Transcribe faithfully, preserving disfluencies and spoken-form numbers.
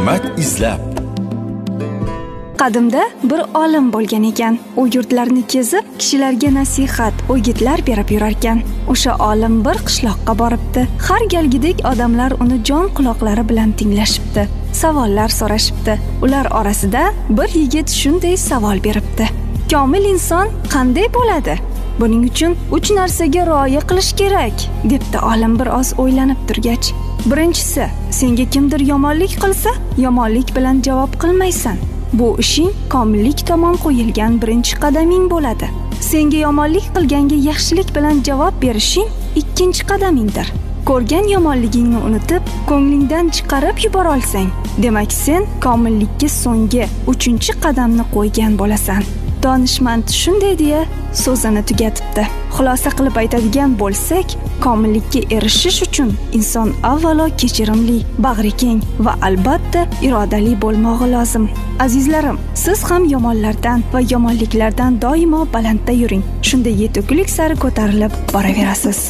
Hikmat izlab. Qadimda bir olim bo'lgan ekan. U yurtlarni kezib, kishilarga nasihat, o'gitlar berib yurar ekan. O'sha olim bir qishloqqa boribdi. Har galgidek odamlar uni jon quloqlari bilan tinglashibdi. Savollar so'rashibdi. Ular orasida bir yigit shunday savol beribdi. Komil inson qanday bo'ladi? Buning uchun uch narsaga rioya qilish kerak, debdi olim bir oz o'ylanib turgach. Birinchisi, senga kimdir yomonlik qilsa, yomonlik bilan javob qilmaysan. Bu ishing komillik tomon qo'yilgan birinchi qadaming bo'ladi. Senga yomonlik qilganga yaxshilik bilan javob berishing ikkinchi qadamingdir. Ko'rgan yomonligingni unutib, ko'nglingdan chiqarib yubora olsang, demak sen komillikka so'nggi uchinchi qadamni qo'ygan bo'lasan. Donishmand shunday deya so'zini tugatibdi. Xulosa qilib aytadigan bo'lsak, komillikka erishish uchun inson avvalo kechirimli, bag'rikeng va albatta irodali bo'lmog'i lozim. Azizlarim, siz ham yomonlardan va yomonliklardan doimo balandda yuring. Shunda yetuklik sari ko'tarilib boraverasiz.